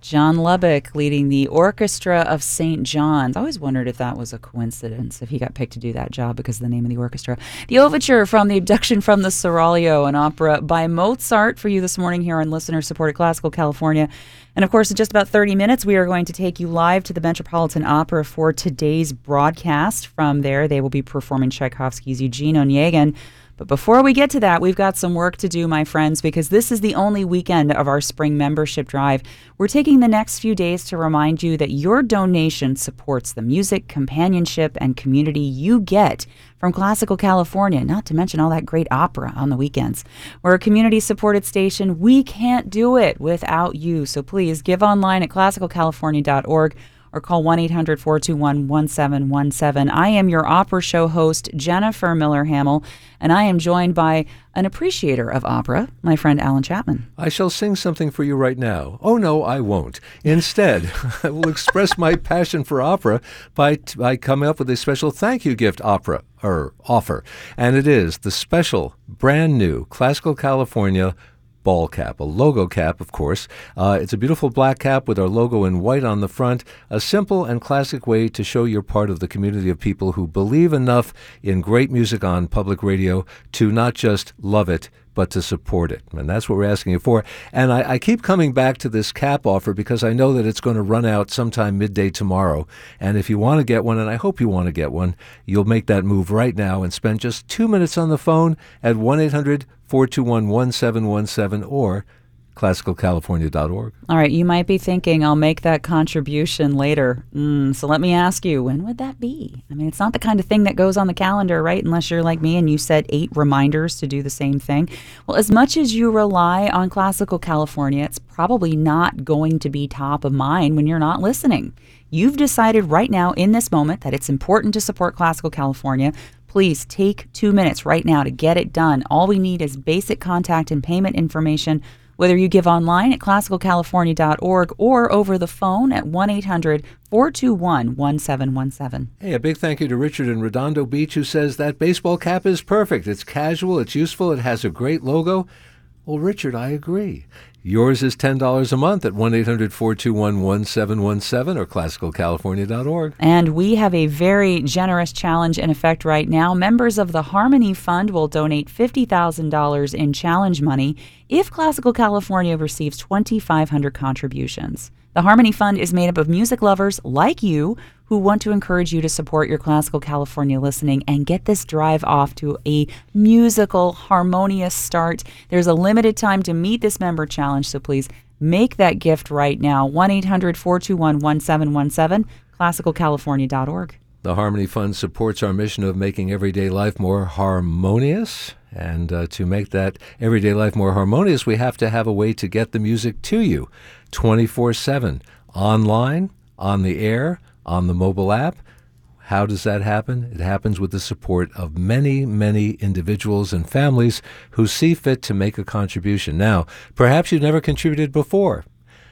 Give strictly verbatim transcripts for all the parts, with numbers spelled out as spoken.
John Lubbock leading the Orchestra of Saint John's. I always wondered if that was a coincidence, if he got picked to do that job because of the name of the orchestra. The overture from The Abduction from the Seraglio, an opera by Mozart for you this morning here on listener-supported Classical California. And of course, in just about thirty minutes, we are going to take you live to the Metropolitan Opera for today's broadcast. From there, they will be performing Tchaikovsky's Eugene Onegin. But before we get to that, we've got some work to do, my friends, because this is the only weekend of our spring membership drive. We're taking the next few days to remind you that your donation supports the music, companionship, and community you get from Classical California, not to mention all that great opera on the weekends. We're a community-supported station. We can't do it without you. So please give online at classical california dot org. or call one eight hundred, four two one, one seven one seven. I am your opera show host, Jennifer Miller-Hamel, and I am joined by an appreciator of opera, my friend Alan Chapman. I shall sing something for you right now. Oh, no, I won't. Instead, I will express my passion for opera by, t- by coming up with a special thank you gift opera or offer. And it is the special, brand new Classical California ball cap, a logo cap, of course. Uh, it's a beautiful black cap with our logo in white on the front, a simple and classic way to show you're part of the community of people who believe enough in great music on public radio to not just love it, but to support it. And that's what we're asking you for. And I, I keep coming back to this cap offer because I know that it's going to run out sometime midday tomorrow. And if you want to get one, and I hope you want to get one, you'll make that move right now and spend just two minutes on the phone at one eight hundred, four two one, one seven one seven or classical california dot org. All right, you might be thinking, I'll make that contribution later. Mm, so let me ask you, when would that be? I mean, it's not the kind of thing that goes on the calendar, right? Unless you're like me and you set eight reminders to do the same thing. Well, as much as you rely on Classical California, it's probably not going to be top of mind when you're not listening. You've decided right now in this moment that it's important to support Classical California. Please take two minutes right now to get it done. All we need is basic contact and payment information, whether you give online at classical california dot org or over the phone at one eight hundred, four two one, one seven one seven. Hey, a big thank you to Richard in Redondo Beach who says that baseball cap is perfect. It's casual, it's useful, it has a great logo. Well, Richard, I agree. Yours is ten dollars a month at one eight hundred, four two one, one seven one seven or classical california dot org. And we have a very generous challenge in effect right now. Members of the Harmony Fund will donate fifty thousand dollars in challenge money if Classical California receives twenty-five hundred contributions. The Harmony Fund is made up of music lovers like you who want to encourage you to support your Classical California listening and get this drive off to a musical, harmonious start. There's a limited time to meet this member challenge, so please make that gift right now. one eight hundred, four two one, one seven one seven, classical california dot org. The Harmony Fund supports our mission of making everyday life more harmonious. And uh, to make that everyday life more harmonious, we have to have a way to get the music to you twenty-four seven, online, on the air, on the mobile app. How does that happen? It happens with the support of many, many individuals and families who see fit to make a contribution. Now, perhaps you've never contributed before.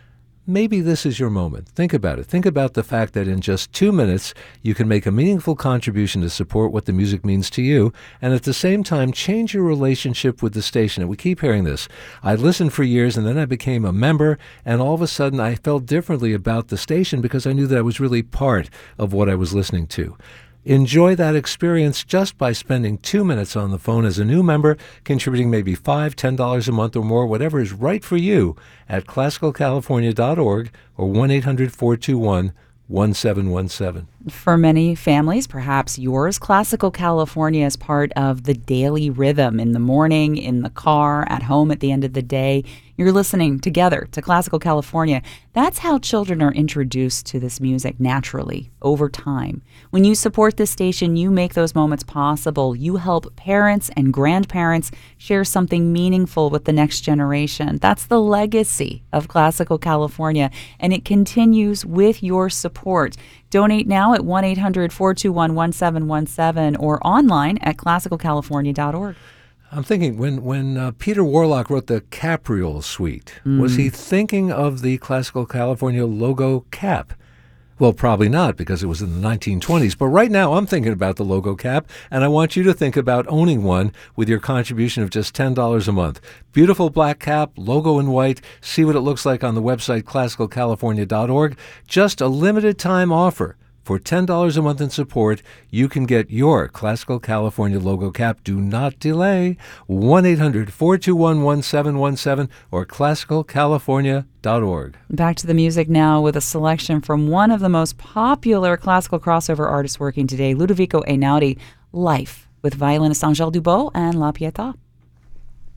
Maybe this is your moment. Think about it. Think about the fact that in just two minutes, you can make a meaningful contribution to support what the music means to you, and at the same time, change your relationship with the station. And we keep hearing this. I listened for years, and then I became a member, and all of a sudden, I felt differently about the station because I knew that I was really part of what I was listening to. Enjoy that experience just by spending two minutes on the phone as a new member, contributing maybe five dollars, ten dollars a month or more, whatever is right for you, at classical california dot org or one eight hundred, four two one, one seven one seven. For many families, perhaps yours, Classical California is part of the daily rhythm in the morning, in the car, at home at the end of the day. You're listening together to Classical California. That's how children are introduced to this music naturally, over time. When you support this station, you make those moments possible. You help parents and grandparents share something meaningful with the next generation. That's the legacy of Classical California, and it continues with your support. Donate now at one eight hundred, four two one, one seven one seven or online at classical california dot org. I'm thinking, when, when uh, Peter Warlock wrote the Capriole Suite, mm. was he thinking of the Classical California logo cap? Well, probably not, because it was in the nineteen twenties. But right now, I'm thinking about the logo cap, and I want you to think about owning one with your contribution of just ten dollars a month. Beautiful black cap, logo in white. See what it looks like on the website classical california dot org. Just a limited time offer. For ten dollars a month in support, you can get your Classical California logo cap. Do not delay. one eight hundred four two one one seven one seven or classical california dot org. Back to the music now with a selection from one of the most popular classical crossover artists working today, Ludovico Einaudi, Life, with violinist Angèle Dubos and La Pietà.